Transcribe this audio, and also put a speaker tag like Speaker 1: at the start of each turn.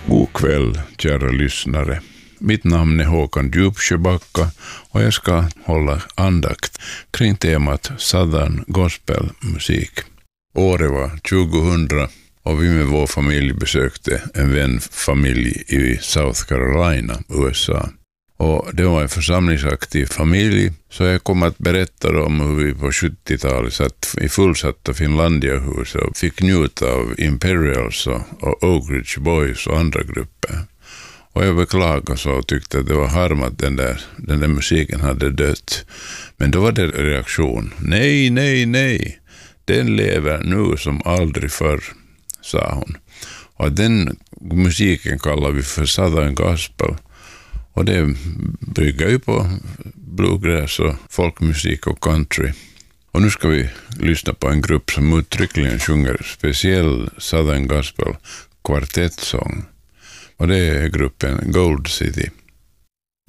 Speaker 1: God kväll, kära lyssnare. Mitt namn är Håkan Djupsjöbacka och jag ska hålla andakt kring temat Southern Gospel-musik. Året var 2000 och vi med vår familj besökte en vänfamilj i South Carolina, USA. Och det var en församlingsaktiv familj, så jag kommer att berätta om hur vi på 70-talet satt i fullsatta Finlandiahus och fick njuta av Imperials och Oak Ridge Boys och andra grupper. Och jag beklagade så och tyckte att det var harm att den där musiken hade dött. Men då var det reaktion. Nej. Den lever nu som aldrig förr, sa hon. Och den musiken kallar vi för Southern Gospel. Och det bygger ju på bluegrass och folkmusik och country. Och nu ska vi lyssna på en grupp som uttryckligen sjunger speciell Southern Gospel kvartettsång. Och det är gruppen Gold City.